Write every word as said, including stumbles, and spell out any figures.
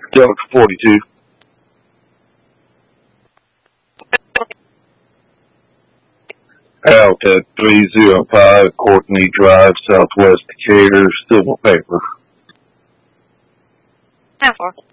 Delta forty-two. Out at three oh five Courtney Drive, Southwest Decatur, Civil Paper. How far?